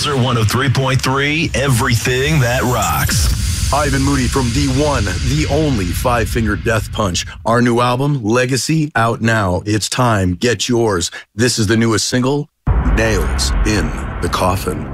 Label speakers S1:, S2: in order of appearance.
S1: Closer 103.3, everything that rocks.
S2: Ivan Moody from the one, the only Five Finger Death Punch. Our new album, Legacy, out now. It's time. Get yours. This is the newest single, Nails in the Coffin.